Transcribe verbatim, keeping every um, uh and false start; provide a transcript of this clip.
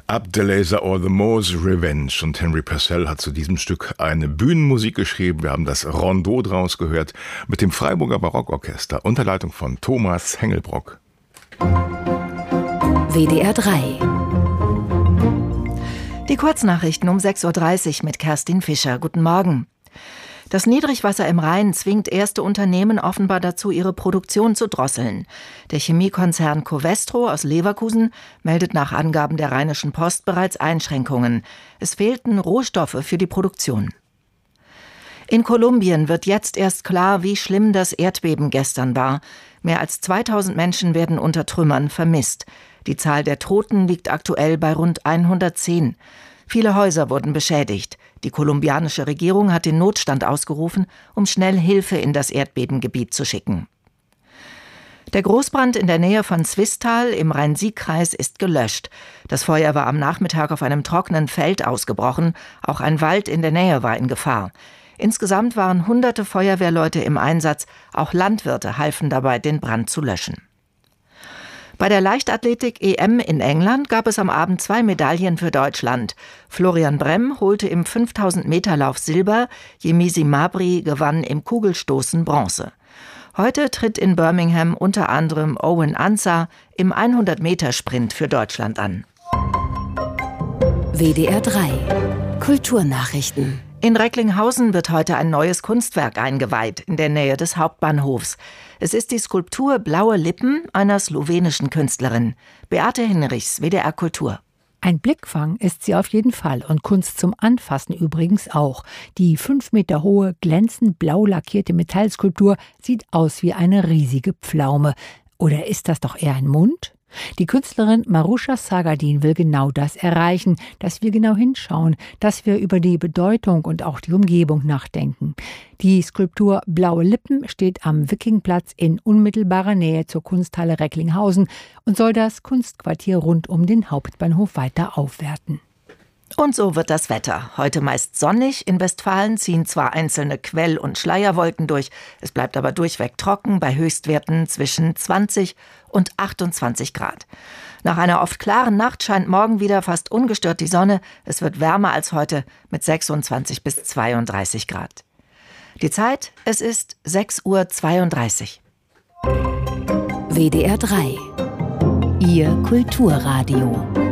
Abdelaser or the Moors Revenge. Und Henry Purcell hat zu diesem Stück eine Bühnenmusik geschrieben. Wir haben das Rondeau draus gehört mit dem Freiburger Barockorchester unter Leitung von Thomas Hengelbrock. W D R drei. Die Kurznachrichten um sechs Uhr dreißig mit Kerstin Fischer. Guten Morgen. Das Niedrigwasser im Rhein zwingt erste Unternehmen offenbar dazu, ihre Produktion zu drosseln. Der Chemiekonzern Covestro aus Leverkusen meldet nach Angaben der Rheinischen Post bereits Einschränkungen. Es fehlten Rohstoffe für die Produktion. In Kolumbien wird jetzt erst klar, wie schlimm das Erdbeben gestern war. Mehr als zweitausend Menschen werden unter Trümmern vermisst. Die Zahl der Toten liegt aktuell bei rund hundertzehn. Viele Häuser wurden beschädigt. Die kolumbianische Regierung hat den Notstand ausgerufen, um schnell Hilfe in das Erdbebengebiet zu schicken. Der Großbrand in der Nähe von Zwistal im Rhein-Sieg-Kreis ist gelöscht. Das Feuer war am Nachmittag auf einem trockenen Feld ausgebrochen. Auch ein Wald in der Nähe war in Gefahr. Insgesamt waren hunderte Feuerwehrleute im Einsatz. Auch Landwirte halfen dabei, den Brand zu löschen. Bei der Leichtathletik-E M in England gab es am Abend zwei Medaillen für Deutschland. Florian Bremm holte im fünftausend Meter Lauf Silber, Yemisi Mabry gewann im Kugelstoßen Bronze. Heute tritt in Birmingham unter anderem Owen Ansah im hundert Meter Sprint für Deutschland an. W D R drei. Kulturnachrichten. In Recklinghausen wird heute ein neues Kunstwerk eingeweiht, in der Nähe des Hauptbahnhofs. Es ist die Skulptur Blaue Lippen einer slowenischen Künstlerin. Beate Hinrichs, W D R Kultur. Ein Blickfang ist sie auf jeden Fall und Kunst zum Anfassen übrigens auch. Die fünf Meter hohe, glänzend blau lackierte Metallskulptur sieht aus wie eine riesige Pflaume. Oder ist das doch eher ein Mund? Die Künstlerin Marusha Sagadin will genau das erreichen, dass wir genau hinschauen, dass wir über die Bedeutung und auch die Umgebung nachdenken. Die Skulptur Blaue Lippen steht am Wikingplatz in unmittelbarer Nähe zur Kunsthalle Recklinghausen und soll das Kunstquartier rund um den Hauptbahnhof weiter aufwerten. Und so wird das Wetter. Heute meist sonnig. In Westfalen ziehen zwar einzelne Quell- und Schleierwolken durch, es bleibt aber durchweg trocken bei Höchstwerten zwischen zwanzig und achtundzwanzig Grad. Nach einer oft klaren Nacht scheint morgen wieder fast ungestört die Sonne. Es wird wärmer als heute mit sechsundzwanzig bis zweiunddreißig Grad. Die Zeit, es ist sechs Uhr zweiunddreißig. W D R drei. Ihr Kulturradio.